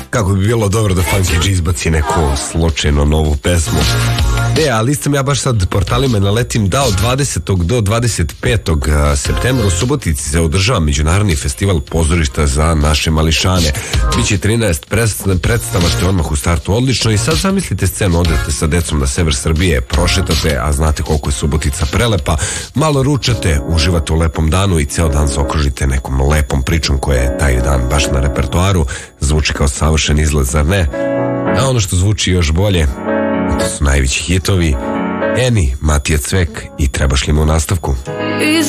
Kako bi bilo dobro da Funky G izbaci neku slučajno novu pesmu. Ali sam ja baš sad portalima naletim da od 20. do 25. septembra u Subotici se održava međunarodni festival pozorišta za naše mališane. Biće 13 predstava, što je odmah u startu odlično. I sad zamislite scenu, odete sa decom na sever Srbije, prošetate, a znate koliko je Subotica prelepa, malo ručate, uživate u lepom danu i ceo dan se okružite nekom lepom pričom koja je taj dan baš na repertoaru. Zvuči kao savršen izlet, zar ne? A ono što zvuči još bolje, to su najveći hitovi Eni, Matija Cvek i Trebaš li mu u nastavku.